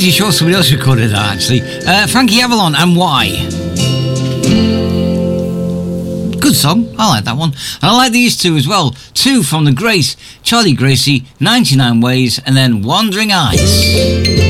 pretty sure somebody else recorded that, actually. Frankie Avalon and Why. Good song. I like that one. And I like these two as well. Two from the Grace, Charlie Gracie, 99 Ways, and then Wandering Eyes.